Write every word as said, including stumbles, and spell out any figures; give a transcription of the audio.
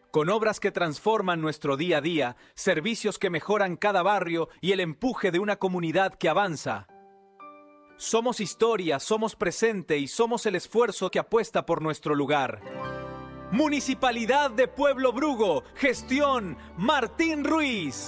con obras que transforman nuestro día a día, servicios que mejoran cada barrio y el empuje de una comunidad que avanza. Somos historia, somos presente y somos el esfuerzo que apuesta por nuestro lugar. Municipalidad de Pueblo Brugo, gestión Martín Ruiz.